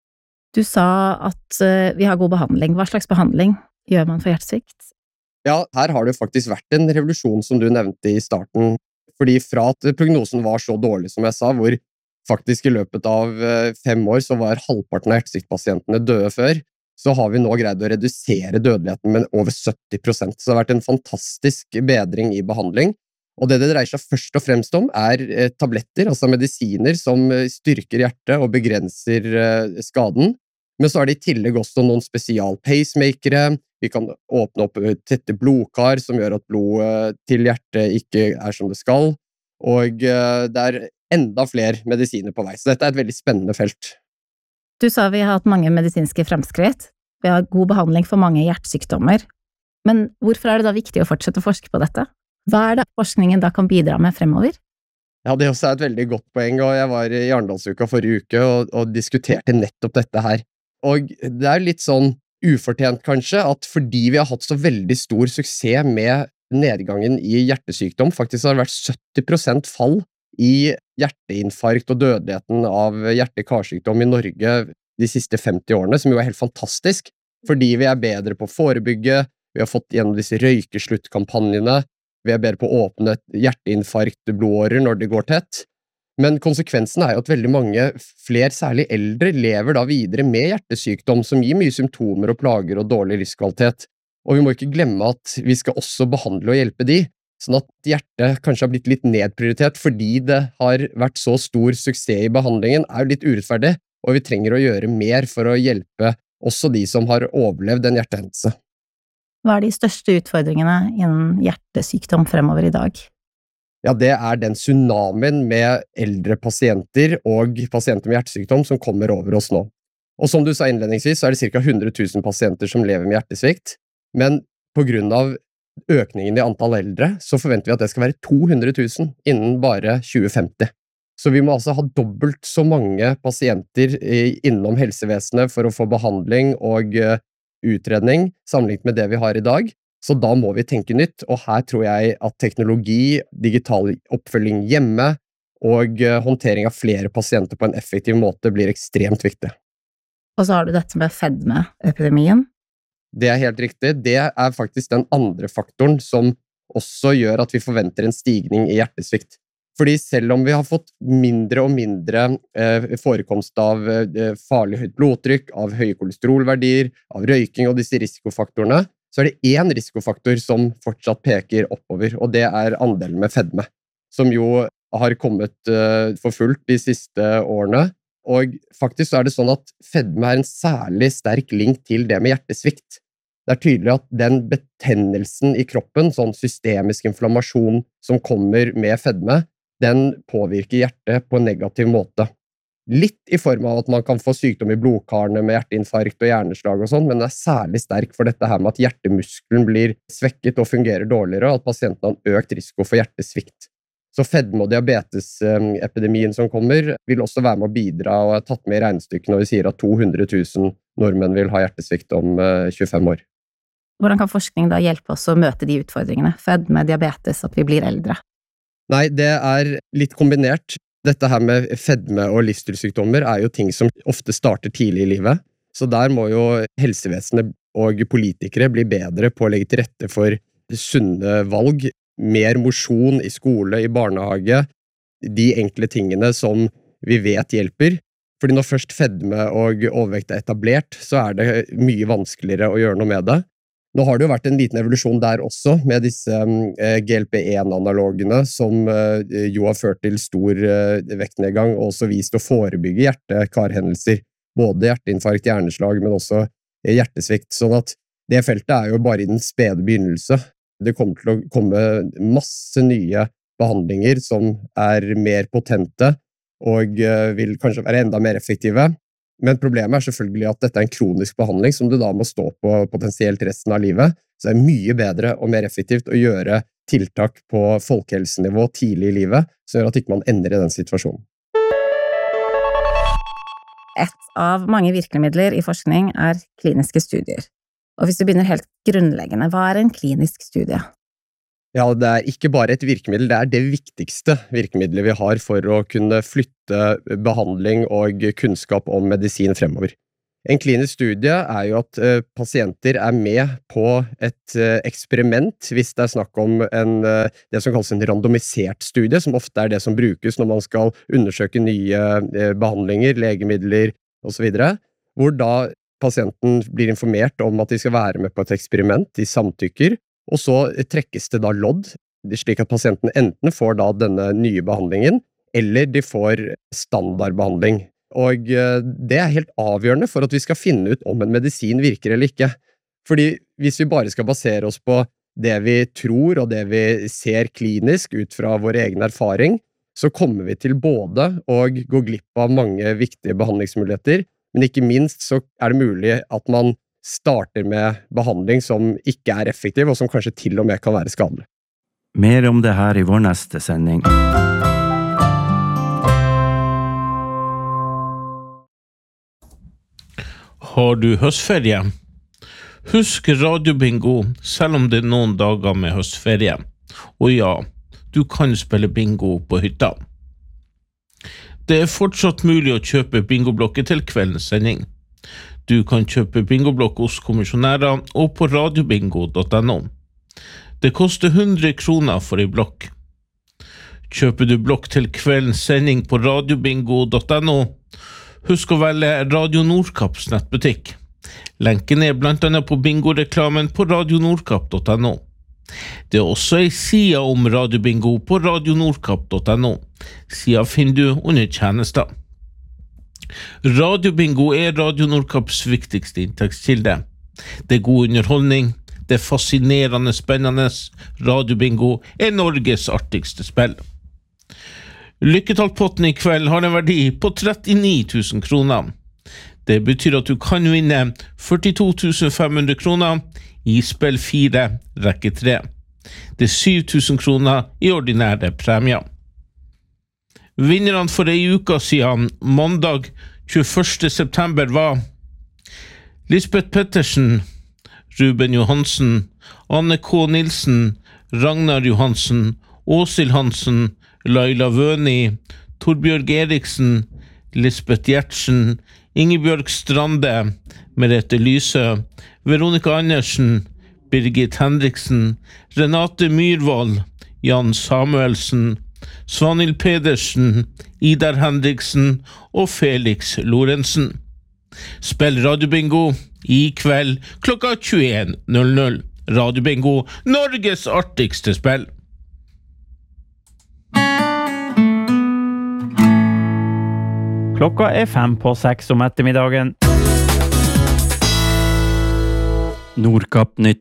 Du sa at vi har god behandling. Hva slags behandling gjør man for hjertesvikt? Ja, her har det faktisk vært en revolusjon som du nevnte i starten, fordi fra at prognosen var så dårlig som jeg sa, hvor faktisk i løpet av 5 år så var halvparten av hjertesviktpasientene døde før, så har vi nå greid å redusere dødeligheten med over 70%. Så det har vært en fantastisk bedring i behandling, og det dreier seg først og fremst om tabletter, altså medisiner som styrker hjertet og begrenser skaden. Men så det i tillegg også noen spesial pacemakere, vi kan åpne opp tette blodkar som gjør at blodet til hjertet ikke som det skal, og det enda flere medisiner på vei. Så dette et veldig spennende felt. Du sa vi har hatt mange medisinske fremskritt, vi har god behandling for mange hjertesykdommer, men hvorfor det da viktig å fortsette å forske på dette? Hva det forskningen da kan bidra med fremover? Ja, det også et veldig godt poeng, og jeg var i Arendalsuka forrige uke og diskuterte nettopp dette her. Og det litt sånn ufortjent kanskje, at fordi vi har hatt så veldig stor suksess med nedgangen i hjertesykdom, faktisk har det vært 70% fall i hjerteinfarkt og dødeligheten av hjerte-karsykdom i Norge de siste 50 årene, som jo helt fantastisk, fordi vi bedre på å forebygge, vi har fått gjennom disse røykesluttkampanjene, vi bedre på å åpne hjerteinfarktblodårer når det går tett. Men konsekvensen jo at veldig mange, flere særlig eldre, lever da videre med hjertesykdom som gir mye symptomer og plager og dårlig livskvalitet. Og vi må ikke glemme at vi skal også behandle og hjelpe de, sånn at hjertet kanskje har blitt litt nedprioritert fordi det har vært så stor suksess i behandlingen, jo litt urettferdig, og vi trenger å gjøre mer for å hjelpe også de som har overlevd en hjertehendelse. Hva de største utfordringene innen hjertesykdom fremover i dag? Ja, det den tsunamien med eldre pasienter og pasienter med hjertesykdom som kommer over oss nå. Og som du sa innledningsvis, så det ca. 100 000 pasienter som lever med hjertesvikt, men på grunn av økningen i antall eldre, så forventer vi at det skal være 200 000 innen bare 2050. Så vi må altså ha dobbelt så mange pasienter innom helsevesenet for å få behandling og utredning sammenlignet med det vi har i dag. Så da må vi tenke nytt, og her tror jeg at teknologi, digital oppfølging hjemme og håndtering av flere pasienter på en effektiv måte blir ekstremt viktig. Og så har du dette med fedmeepidemien. Det helt riktig. Det faktisk den andre faktoren som også gjør at vi forventer en stigning i hjertesvikt. Fordi selv om vi har fått mindre og mindre forekomst av farlig høyt blodtrykk, av høye kolesterolverdier, av røyking og disse risikofaktorene, så det en risikofaktor som fortsatt peker oppover, og det andelen med fedme, som jo har kommet for fullt de siste årene. Og faktisk så det sånn at fedme en særlig sterk link til det med hjertesvikt. Det tydelig at den betennelsen i kroppen, sånn systemisk inflammasjon som kommer med fedme, den påvirker hjertet på en negativ måte. Litt i form av at man kan få sykdom i blodkarene med hjerteinfarkt og hjerneslag og sånn, men den særlig sterk for dette her med at hjertemuskelen blir svekket og fungerer dårligere, og at pasienten har økt risiko for hjertesvikt. Så fedme- og diabetesepidemien som kommer vil også være med å bidra og tatt med i regnestykket når vi sier at 200 000 nordmenn vil ha hjertesvikt om 25 år. Hvordan kan forskning da hjelpe oss å møte de utfordringene? Fedme, diabetes, at vi blir eldre? Nei, det litt kombinert. Dette her med fedme og livsstilssykdommer jo ting som ofte starter tidlig i livet, så der må jo helsevesenet og politikere bli bedre på å legge til rette for sunne valg, mer mosjon i skole, i barnehage, de enkle tingene som vi vet hjelper, fordi når først fedme og overvekt etablert, så det mye vanskeligere å gjøre noe med det. Nå har det jo vært en liten evolusjon der også, med disse GLP-1-analogene, som jo har ført til stor vektnedgang, og også vist å forebygge hjerte-karhendelser, både hjerteinfarkt, hjerneslag, men også hjertesvikt. Sånn at det feltet jo bare i den spede begynnelse. Det kommer til å komme masse nye behandlinger som mer potente, og vil kanskje være enda mer effektive. Men problemet selvfølgelig at dette en kronisk behandling som du da må stå på potensielt resten av livet, så det mye bedre og mer effektivt å gjøre tiltak på folkehelsenivå tidlig i livet, som gjør at ikke man ender i den situasjonen. Et av mange virkemidler i forskning kliniske studier. Og hvis du begynner helt grunnleggende, hva en klinisk studie? Ja, det ikke bare et virkemiddel, det det viktigste virkemiddelet vi har for å kunne flytte behandling og kunnskap om medisin fremover. En klinisk studie jo at pasienter med på et eksperiment hvis det snakk om det som kalles en randomisert studie, som ofte det som brukes når man skal undersøke nye behandlinger, legemidler og så videre, hvor da pasienten blir informert om at de skal være med på et eksperiment, de samtykker, og så trekkes det da lodd, slik at pasienten enten får da denne nye behandlingen, eller de får standardbehandling. Og det helt avgjørende for at vi skal finne ut om en medisin virker eller ikke. Fordi hvis vi bare skal basere oss på det vi tror og det vi ser klinisk ut fra vår egen erfaring, så kommer vi til både å gå glipp av mange viktige behandlingsmuligheter, men ikke minst så det mulig at man starter med behandling som ikke effektiv, og som kanskje til og med kan være skadelig. Mer om det her i vår neste sending. Har du høstferie? Husk radiobingo, selv om det noen dager med høstferie. Og ja, du kan spille bingo på hytta. Det fortsatt mulig å kjøpe bingoblokker til kveldens sending. Du kan kjøpe bingoblokk hos kommisjonærer og på radiobingo.no. Det koster 100 kroner for en blokk. Kjøper du blokk til kveldens sending på radiobingo.no, husk å velge Radio Nordkapps nettbutikk. Lenken blant annet på bingoreklamen på radionordkapp.no. Det også en side om radiobingo på radionordkapp.no. Siden finner du under tjenester. Radiobingo Radio Nordkapps viktigste inntektskilde. Det god underholdning, det fascinerende spennende. Radiobingo Norges artigste spill. Lykketallpotten i kveld har en verdi på 39 000 kroner. Det betyr at du kan vinne 42 500 kroner i spill 4, rekke 3. Det 7 000 kroner i ordinære premier. Vinnerne for en uke siden, mandag 21. september, var Lisbeth Pettersen, Ruben Johansen, Anne K. Nilsen, Ragnar Johansen, Åsil Hansen, Laila Vøni, Torbjørg Eriksen, Lisbeth Gjertsen, Ingebjørg Strande, Merete Lyse, Veronica Andersen, Birgit Henriksen, Renate Myrvold, Jan Samuelsen, Svanhild Pedersen, Idar Henriksen og Felix Lorentzen. Spill radiobingo i kveld klokka 21:00. Radiobingo, Norges artigste spill. Klokka 5:05 om ettermiddagen. Nordkapp nytt.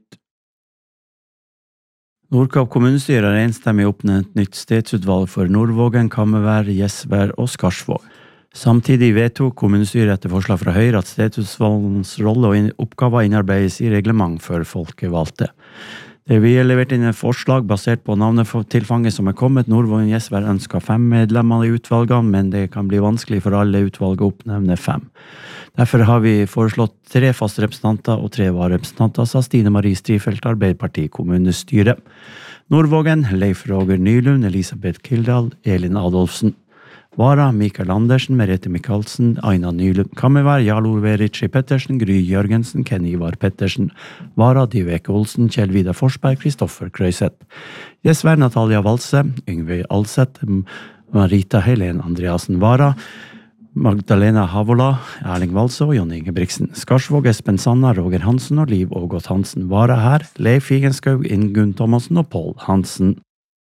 Nordkapp kommunestyre har enstemmig oppnevnt nytt stedsutvalg for Nordvågen, Kammervær, Gjesvær og Skarsvåg. Samtidig vedtok kommunestyret etter forslag fra Høyre at stedsutvalgens rolle og oppgaver innarbeides i reglement for folkevalgte. Det vi har levert inn et forslag basert på navnetilfanget som kommet. Nordvågen Gjesvær ønsker 5 medlemmer i utvalgene, men det kan bli vanskelig for alle utvalg å oppnevne 5. Derfor har vi foreslått 3 faste representanter og 3 vararepresentanter, sa Stine Marie Strifeldt, Arbeiderparti kommunestyre. Nordvågen, Leif Roger Nylund, Elisabeth Kildahl, Elin Adolfsen. Vara, Mikael Andersen, Merete Mikalsen, Aina Nylund. Kammervær, Jarl Ove Ritchie Pettersen, Gry Jørgensen, Ken Ivar Pettersen. Vara, Diveke Olsen, Kjell Vidar Forsberg, Kristoffer Krøyseth. Gjesvær, Natalia Valse, Yngve Alseth, Marita Helen Andreasen. Vara, Magdalena Havola, Erling Valse og Jonny Ingebrigtsen. Skarsvåg, Espen Sanna, Roger Hansen og Liv Ågot Hansen. Vara her, Leif Figenskaug, Ingunn Thomasen og Paul Hansen.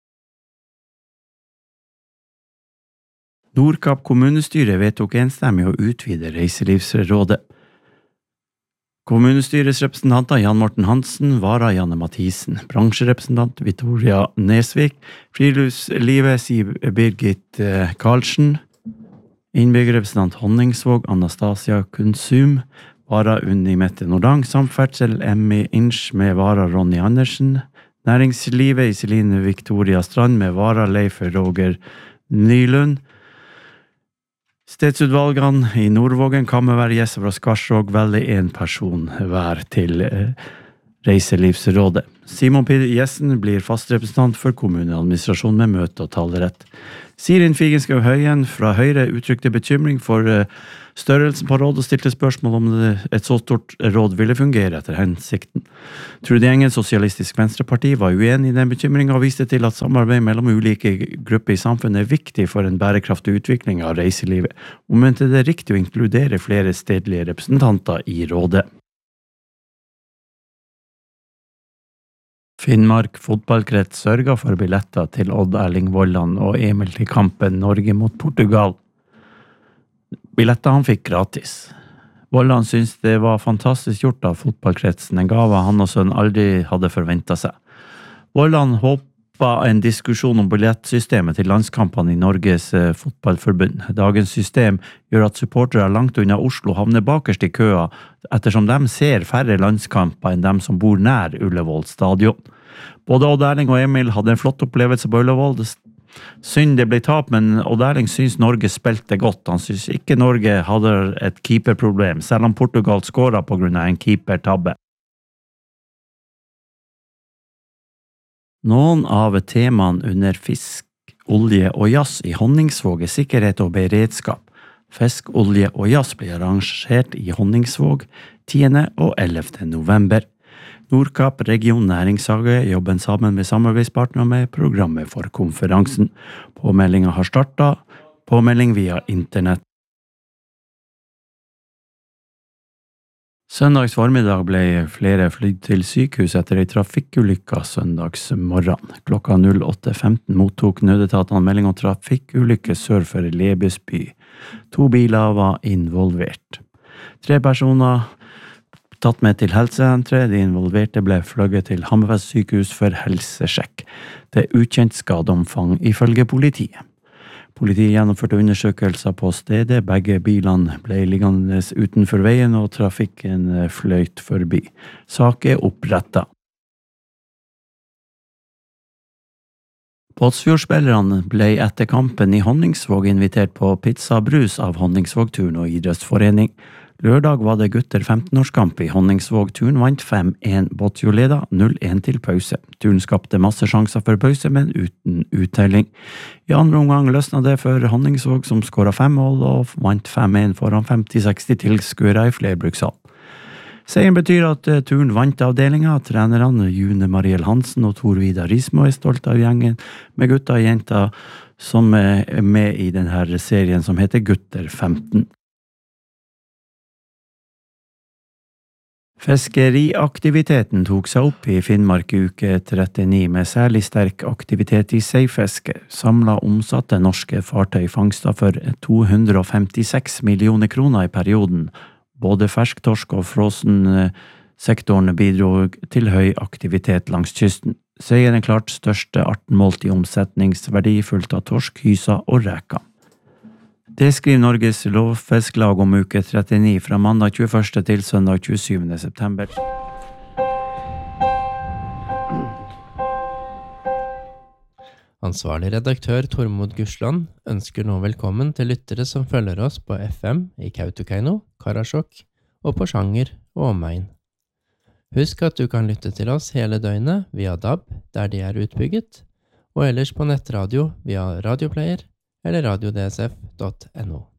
Nordkapp kommunestyre vedtok enstemmig å utvide Reiselivsrådet. Kommunestyrets representanter Jan Morten Hansen, Vara Janne Mathisen, bransjerepresentant Victoria Nesvik, friluftslivet Siv Birgit Karlsen, Innbyggerrepresentant Honningsvåg, Anastasia Konsum, vara Unni Mette Nordang, samferdsel Emmy Inch med vara Ronny Andersen, næringslivet Iselin Victoria Strand med vara Leif Roger Nylund, stedsutvalgene I Nordvågen, Kammervær, Gjesvær og Skarsvåg velger en person hver til Reiselivsrådet. Simon P. Jessen blir fastrepresentant for kommuneadministrasjon med møte og talerett. Sirin Figenskau Høyen fra Høyre uttrykte bekymring for størrelsen på råd og stilte spørsmål om et så stort råd ville fungere etter hensikten. Trude Engen, Sosialistisk Venstreparti, var uenig I den bekymringen og viste til at samarbeid mellom ulike grupper I samfunnet viktig for en bærekraftig utvikling av reiselivet, og mente det riktig å inkludere flere stedlige representanter I rådet. Finnmark fotballkrets sørget for billetter til Odd Erling Vollan og Emil til kampen Norge mot Portugal. Billetter han fikk gratis. Vollan syntes det var fantastisk gjort av fotballkretsen, en gave han og sønn aldri hadde forventet seg. Vollan håpet en diskusjon om billettsystemet til landskampene I Norges fotballforbund. Dagens system gjør at supportere langt unna Oslo havner bakerst I køa, ettersom de ser færre landskamper enn dem som bor nær Ullevål stadion. Både Odd Erling og Emil hadde en flott opplevelse på Ullevål. Synd det ble tap, men Odd Erling synes Norge spilte godt. Han synes ikke Norge hadde et keeperproblem, selv om Portugal skåret på grunn av en keepertabbe. Noen av temaene under fisk, olje og jazz I Honningsvåg sikkerhet og beredskap. Fisk, olje og jazz blir arrangert I Honningsvåg 10. og 11. november. Nordkapp Region Næringshage jobber sammen med samarbeidspartner med programmet for konferansen. Påmeldingen har startet, påmelding via internett. Søndags formiddag ble flere flydd til sykehus etter en trafikkulykke søndags morgen. Klokka 08.15 mottok nødetatene melding om trafikkulykke sør for Lebesby. 2 biler var involvert. 3 personer tatt med til helsesenteret. De involverte ble fløyet til Hammerfest sykehus for helsesjekk. Det ukjent skadeomfang ifølge politiet. Politiet gjennomførte undersøkelser på stedet. Begge bilene ble liggende utenfor veien, og trafikken fløyt forbi. Sak opprettet. Båtsfjordspillerne ble etter kampen I Honningsvåg invitert på pizzabrus av Honningsvåg-turen og idrettsforening. Lørdag var det gutter 15-årskamp I Honningsvåg. Turen vant 5-1. Båtsfjord ledet 0-1 til pause. Turen skapte masse sjanser for pause, men uten uttelling. I andre omgang løsnet det for Honningsvåg, som skåret 5 mål og vant 5-1 foran 50-60 tilskuere I flerbrukshall. Seieren betyr at turen vant avdelingen. Trenerne June Mariel Hansen og Tor Vidar Rismo stolt av gjengen med gutter og jenter som med I denne serien som heter Gutter 15. Fiskeriaktiviteten tok seg opp I Finnmark uke 39 med særlig sterk aktivitet I seifiske. Samlet omsatte norske fartøy fangster for 256 millioner kroner I perioden. Både fersktorsk og frossen sektoren bidro til høy aktivitet langs kysten. Seieren klart største arten målt I omsetningsverdi fulgt av torsk, hysa og reka. Det skriver Norges Lovfisklag om uke 39 fra mandag 21. til søndag 27. september. Ansvarlig redaktør Tormod Gursland ønsker nå velkommen til lyttere som følger oss på FM I Kautokeino, Karasjok og på Sjanger og omegn. Husk at du kan lytte til oss hele døgnet via DAB der de utbygget, og ellers på nettradio via radioplayer eller radiodsf.no.